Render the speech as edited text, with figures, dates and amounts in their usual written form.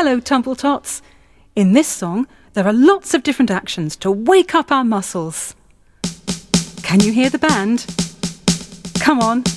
Hello, Tumbletots! In this song, there are lots of different actions to wake up our muscles. Can you hear the band? Come on!